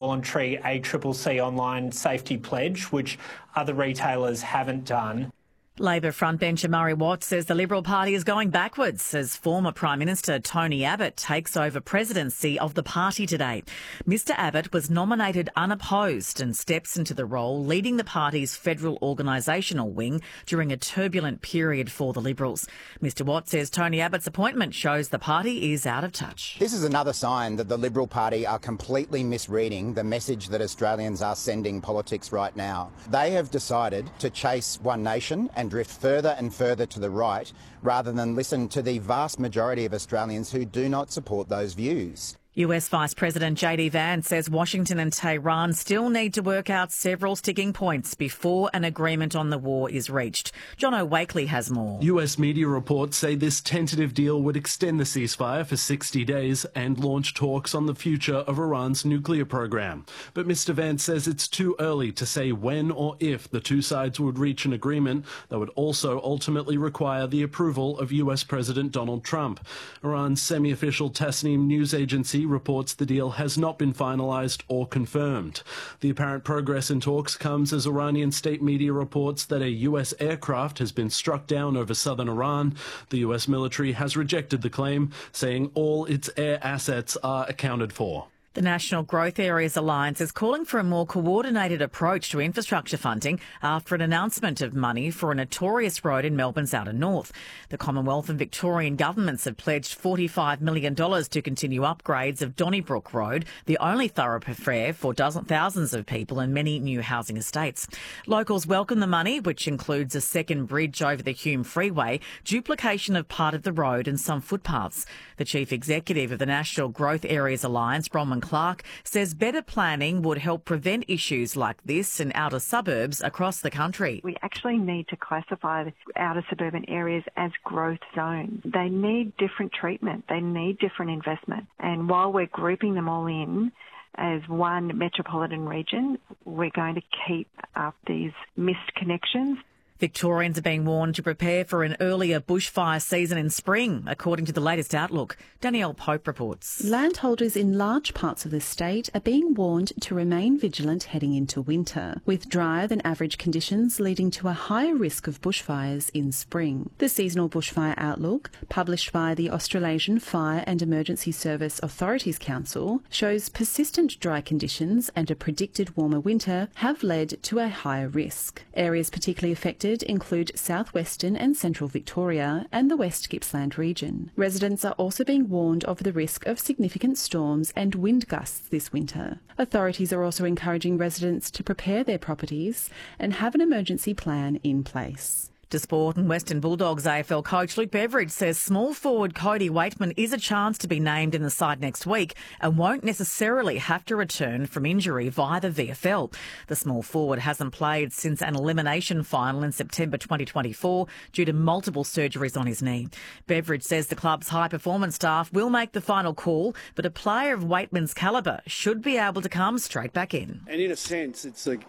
voluntary ACCC online safety pledge, which other retailers haven't done. Labor frontbencher Murray Watt says the Liberal Party is going backwards as former Prime Minister Tony Abbott takes over presidency of the party today. Mr Abbott was nominated unopposed and steps into the role leading the party's federal organisational wing during a turbulent period for the Liberals. Mr Watt says Tony Abbott's appointment shows the party is out of touch. This is another sign that the Liberal Party are completely misreading the message that Australians are sending politics right now. They have decided to chase One Nation and drift further and further to the right rather than listen to the vast majority of Australians who do not support those views. US Vice President JD Vance says Washington and Tehran still need to work out several sticking points before an agreement on the war is reached. John Wakely has more. US media reports say this tentative deal would extend the ceasefire for 60 days and launch talks on the future of Iran's nuclear program. But Mr Vance says it's too early to say when or if the two sides would reach an agreement that would also ultimately require the approval of US President Donald Trump. Iran's semi-official Tasnim news agency reports the deal has not been finalised or confirmed. The apparent progress in talks comes as Iranian state media reports that a US aircraft has been struck down over southern Iran. The US military has rejected the claim, saying all its air assets are accounted for. The National Growth Areas Alliance is calling for a more coordinated approach to infrastructure funding after an announcement of money for a notorious road in Melbourne's outer north. The Commonwealth and Victorian governments have pledged $45 million to continue upgrades of Donnybrook Road, the only thoroughfare for thousands of people and many new housing estates. Locals welcome the money, which includes a second bridge over the Hume Freeway, duplication of part of the road and some footpaths. The Chief Executive of the National Growth Areas Alliance, Bronwyn Clark, says better planning would help prevent issues like this in outer suburbs across the country. We actually need to classify the outer suburban areas as growth zones. They need different treatment. They need different investment. And while we're grouping them all in as one metropolitan region, we're going to keep up these missed connections. Victorians are being warned to prepare for an earlier bushfire season in spring, according to the latest outlook. Danielle Pope reports. Landholders in large parts of the state are being warned to remain vigilant heading into winter, with drier than average conditions leading to a higher risk of bushfires in spring. The seasonal bushfire outlook, published by the Australasian Fire and Emergency Service Authorities Council, shows persistent dry conditions and a predicted warmer winter have led to a higher risk. Areas particularly affected include southwestern and central Victoria and the West Gippsland region. Residents are also being warned of the risk of significant storms and wind gusts this winter. Authorities are also encouraging residents to prepare their properties and have an emergency plan in place. To sport, and Western Bulldogs AFL coach Luke Beveridge says small forward Cody Waitman is a chance to be named in the side next week and won't necessarily have to return from injury via the VFL. The small forward hasn't played since an elimination final in September 2024 due to multiple surgeries on his knee. Beveridge says the club's high-performance staff will make the final call, but a player of Waitman's calibre should be able to come straight back in. And in a sense, it's like,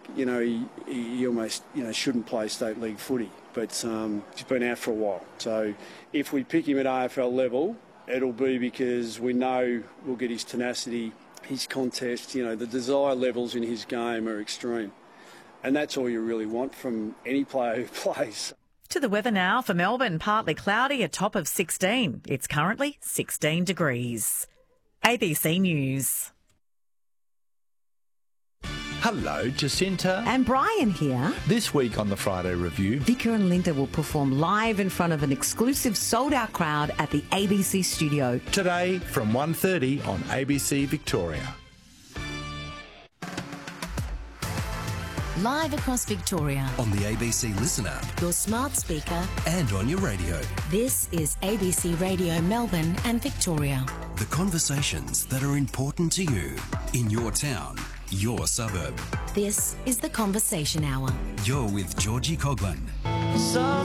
he almost, shouldn't play state league footy. But he's been out for a while. So if we pick him at AFL level, it'll be because we know we'll get his tenacity, his contest, the desire levels in his game are extreme. And that's all you really want from any player who plays. To the weather now for Melbourne, partly cloudy, a top of 16. It's currently 16 degrees. ABC News. Hello, Jacinta. And Brian here. This week on the Friday Review, Vicar and Linda will perform live in front of an exclusive sold-out crowd at the ABC studio. Today from 1:30 on ABC Victoria. Live across Victoria. On the ABC Listen app. Your smart speaker. And on your radio. This is ABC Radio Melbourne and Victoria. The conversations that are important to you in your town, your suburb. This is The Conversation Hour. You're with Georgie Coughlin.